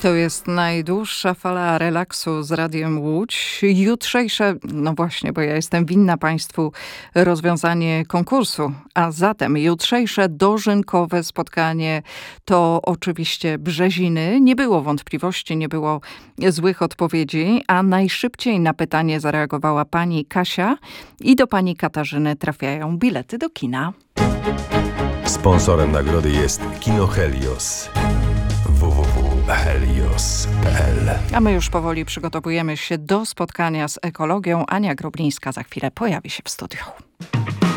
To jest najdłuższa fala relaksu z Radiem Łódź. Jutrzejsze, no właśnie, bo ja jestem winna Państwu rozwiązanie konkursu, a zatem jutrzejsze dożynkowe spotkanie to oczywiście Brzeziny. Nie było wątpliwości, nie było złych odpowiedzi, a najszybciej na pytanie zareagowała pani Kasia i do pani Katarzyny trafiają bilety do kina. Sponsorem nagrody jest Kino Helios. www.helios.pl. A my już powoli przygotowujemy się do spotkania z ekologią. Ania Groblińska za chwilę pojawi się w studiu.